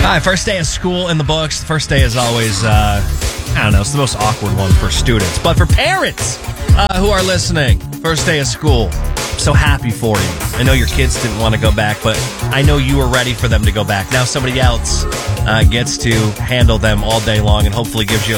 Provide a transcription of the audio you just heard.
right, first day of school in the books. The first day is always, I don't know, it's the most awkward one for students. But for parents who are listening, first day of school, I'm so happy for you. I know your kids didn't want to go back, but I know you were ready for them to go back. Now somebody else gets to handle them all day long and hopefully gives you